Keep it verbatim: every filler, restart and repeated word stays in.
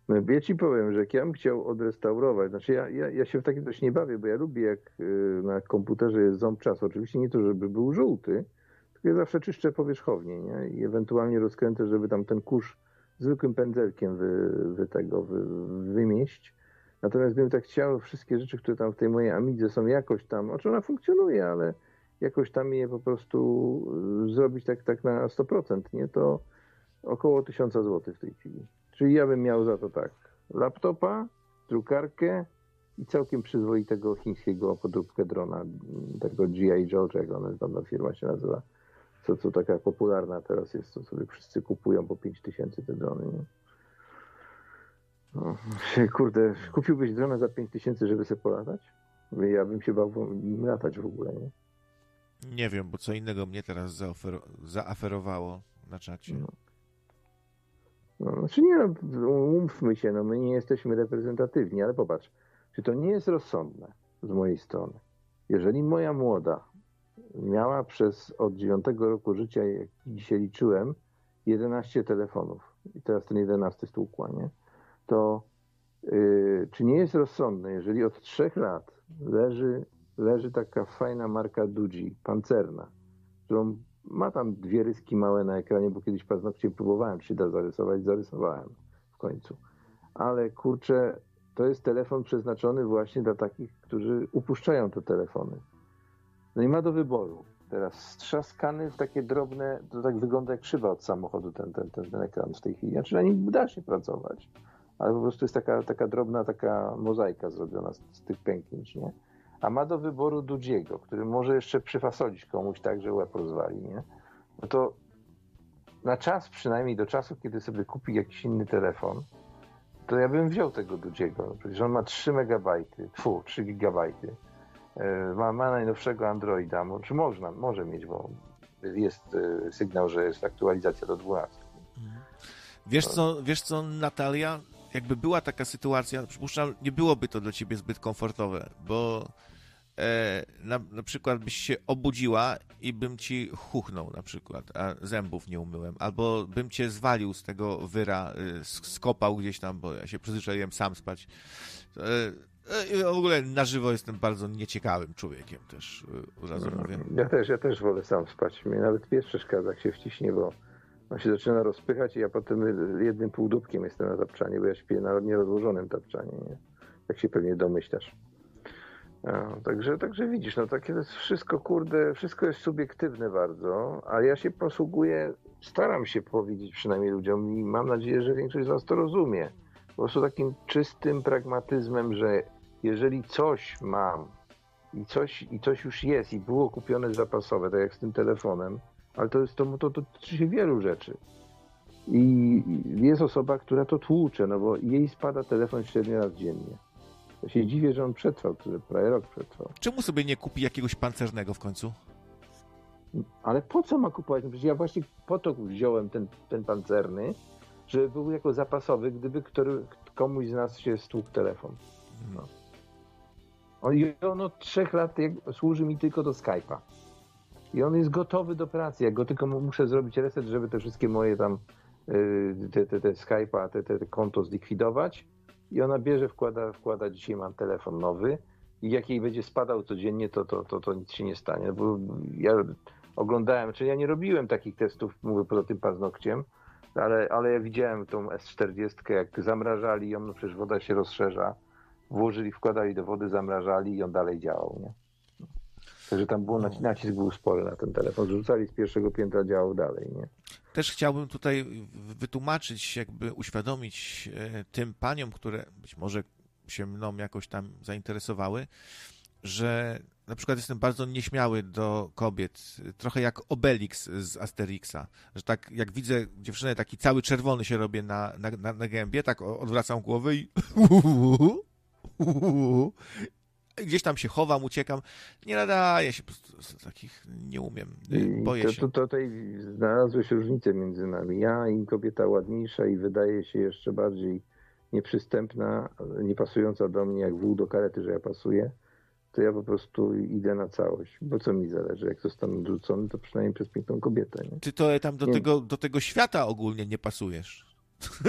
No, ja ci powiem, że jak ja bym chciał odrestaurować, znaczy ja, ja, ja się w takim coś nie bawię, bo ja lubię jak y, na komputerze jest ząb czasu. Oczywiście nie to, żeby był żółty, tylko ja zawsze czyszczę powierzchownie, nie? I ewentualnie rozkręcę, żeby tam ten kurz zwykłym pędzelkiem wy, wy tego wy, wymieść. Natomiast gdybym tak chciał wszystkie rzeczy, które tam w tej mojej Amidze są jakoś tam, znaczy ona funkcjonuje, ale jakoś tam je po prostu y, zrobić tak, tak na sto procent, nie? To około tysiąc złotych w tej chwili. Czyli ja bym miał za to tak, laptopa, drukarkę i całkiem przyzwoitego chińskiego podróbkę drona, tego G I Joe, czy jak ona tam firma się nazywa, co, co taka popularna teraz jest, co sobie wszyscy kupują po pięć tysięcy te drony, nie? No, kurde, kupiłbyś drona za pięć tysięcy, żeby sobie polatać? Ja bym się bał nim latać w ogóle, nie? Nie wiem, bo co innego mnie teraz zaofer- zaaferowało na czacie. No. No, znaczy nie, no, umówmy się, no my nie jesteśmy reprezentatywni, ale popatrz, czy to nie jest rozsądne z mojej strony? Jeżeli moja młoda miała przez od dziewiątego roku życia, jak dzisiaj liczyłem, jedenaście telefonów i teraz ten jedenasty stłukła, nie? To yy, czy nie jest rozsądne, jeżeli od trzech lat leży, leży taka fajna marka Duji, pancerna, którą ma tam dwie ryski małe na ekranie, bo kiedyś paznokciem próbowałem, czy się da zarysować, zarysowałem w końcu. Ale kurczę, to jest telefon przeznaczony właśnie dla takich, którzy upuszczają te telefony. No i ma do wyboru. Teraz strzaskany w takie drobne, to tak wygląda jak szyba od samochodu ten, ten, ten, ten ekran w tej chwili. Znaczy na nim da się pracować, ale po prostu jest taka, taka drobna taka mozaika zrobiona z, z tych pęknięć, nie? A ma do wyboru Dudziego, który może jeszcze przyfasolić komuś tak, że łeb rozwali, nie? No to na czas, przynajmniej do czasu, kiedy sobie kupi jakiś inny telefon, to ja bym wziął tego Dudziego. Przecież on ma trzy megabajty, tfu, trzy gigabajty. Ma, ma najnowszego Androida, czy można, może mieć, bo jest sygnał, że jest aktualizacja do dwunastki. Wiesz co, wiesz co, Natalia? Jakby była taka sytuacja, przypuszczam, nie byłoby to dla ciebie zbyt komfortowe, bo e, na, na przykład byś się obudziła i bym ci chuchnął na przykład, a zębów nie umyłem, albo bym cię zwalił z tego wyra, y, skopał gdzieś tam, bo ja się przyzwyczaiłem sam spać. E, w ogóle na żywo jestem bardzo nieciekawym człowiekiem też, od razu mówię. Ja też, ja też wolę sam spać. Mnie nawet pies przeszkadza, jak się wciśnie, bo on się zaczyna rozpychać i ja potem jednym półdubkiem jestem na tapczanie, bo ja śpię na nierozłożonym tapczanie, nie? Jak się pewnie domyślasz. No, także, także widzisz, no takie to jest wszystko, kurde, wszystko jest subiektywne bardzo, a ja się posługuję, staram się powiedzieć przynajmniej ludziom i mam nadzieję, że większość z was to rozumie. Po prostu takim czystym pragmatyzmem, że jeżeli coś mam i coś, i coś już jest i było kupione zapasowe, tak jak z tym telefonem, ale to jest to, to, to dotyczy wielu rzeczy. I jest osoba, która to tłucze, no bo jej spada telefon średnio raz dziennie. Ja się dziwię, że on przetrwał, który prawie rok przetrwał. Czemu sobie nie kupi jakiegoś pancernego w końcu? Ale po co ma kupować? No przecież ja właśnie po to wziąłem ten, ten pancerny, żeby był jako zapasowy, gdyby który, komuś z nas się stłukł telefon. No. On, i on od trzech lat służy mi tylko do Skype'a. I on jest gotowy do pracy. Ja go tylko muszę zrobić reset, żeby te wszystkie moje tam yy, te, te, te Skype'a, te, te, te konto zlikwidować. I ona bierze, wkłada, wkłada, dzisiaj mam telefon nowy i jak jej będzie spadał codziennie, to, to, to, to nic się nie stanie. Bo ja oglądałem, czyli ja nie robiłem takich testów, mówię poza tym paznokciem, ale, ale ja widziałem tą S czterdzieści, jak zamrażali ją, no przecież woda się rozszerza, włożyli, wkładali do wody, zamrażali i on dalej działał, nie? Także tam był nacisk był spory na ten telefon. Rzucali z pierwszego piętra, działał dalej, nie? Też chciałbym tutaj wytłumaczyć, jakby uświadomić tym paniom, które być może się mną jakoś tam zainteresowały, że na przykład jestem bardzo nieśmiały do kobiet, trochę jak Obelix z Asterixa, że tak jak widzę dziewczynę, taki cały czerwony się robię na, na, na, na gębie, tak odwracam głowę i gdzieś tam się chowam, uciekam. Nie nadaje się, po prostu takich nie umiem, boję to, się. To, to tutaj znalazłeś różnicę między nami. Ja i kobieta ładniejsza i wydaje się jeszcze bardziej nieprzystępna, niepasująca do mnie jak wół do karety, że ja pasuję, to ja po prostu idę na całość. Bo co mi zależy? Jak zostanę odrzucony, to przynajmniej przez piękną kobietę. Nie? Ty to tam do, nie. Tego, do tego świata ogólnie nie pasujesz.